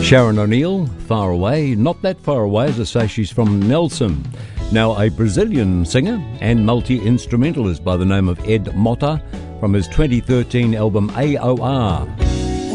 Sharon O'Neill, Far Away, not that far away, as I say, she's from Nelson. Now, a Brazilian singer and multi-instrumentalist by the name of Ed Mota from his 2013 album AOR.